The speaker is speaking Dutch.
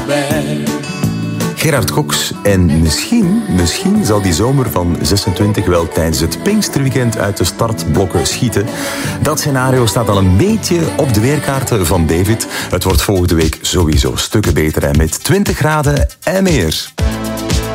Gerard Cox. En misschien zal die zomer van 26 wel tijdens het Pinksterweekend uit de startblokken schieten. Dat scenario staat al een beetje op de weerkaarten van David. Het wordt volgende week sowieso stukken beter en met 20 graden en meer.